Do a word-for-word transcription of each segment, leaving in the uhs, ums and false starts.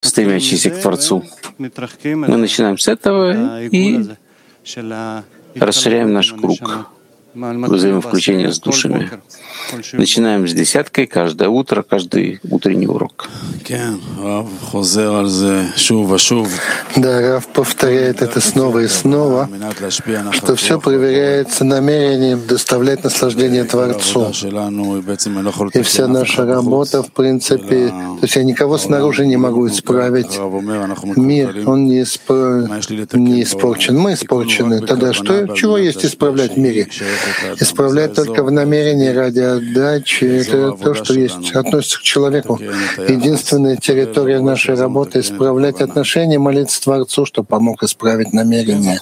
стремящиеся к Творцу. Мы начинаем с этого и расширяем наш круг взаимовключения с душами. Начинаем с десяткой каждое утро, каждый утренний урок. Да, Рав повторяет это снова и снова, что все проверяется намерением доставлять наслаждение Творцу. И вся наша работа, в принципе, то есть я никого снаружи не могу исправить. Мир, он не, испор... не испорчен, мы испорчены. Тогда что, чего есть исправлять в мире? Исправлять только в намерении ради отдачи. Это то, что есть, относится к человеку. Единственная территория нашей работы — исправлять отношения, молиться Творцу, чтобы помог исправить намерение.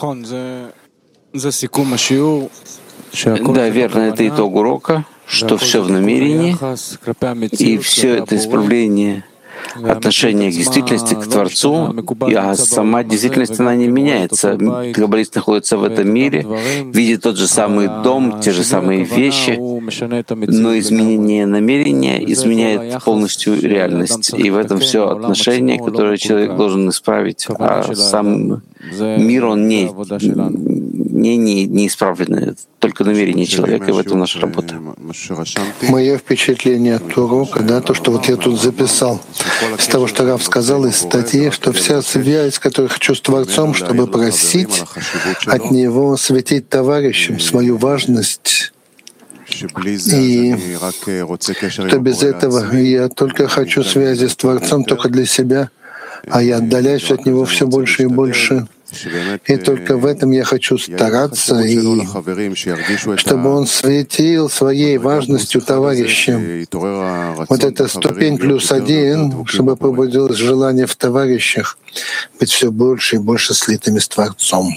Да, верно, это итог урока, что все в намерении, и все это исправление отношение к действительности, к Творцу, а сама действительность, она не меняется. Каббалист находится в этом мире, видит тот же самый дом, те же самые вещи, но изменение намерения изменяет полностью реальность. И в этом все отношение, которое человек должен исправить, а сам мир, он не, не, не, не исправленный, только намерение человека, и в этом наша работа. Мое впечатление от урока, да, то, что вот я тут записал, с того, что Рав сказал из статьи, что вся связь, которую хочу с Творцом, чтобы просить от Него светить товарищам свою важность, и что без этого я только хочу связи с Творцом только для себя, а я отдаляюсь от Него все больше и больше. И только в этом я хочу стараться, и чтобы он светил своей важностью товарищам. Вот это ступень плюс один, чтобы пробудилось желание в товарищах быть все больше и больше слитыми с Творцом.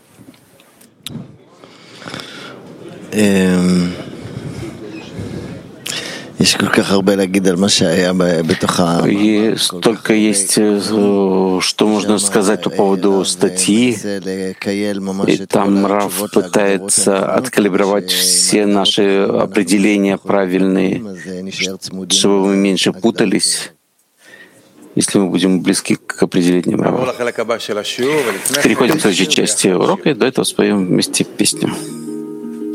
И столько есть, что можно сказать по поводу статьи. И там Рав пытается откалибровать все наши определения правильные, чтобы мы меньше путались, если мы будем близки к определениям Рава. Переходим к следующей части урока, и до этого споем вместе песню.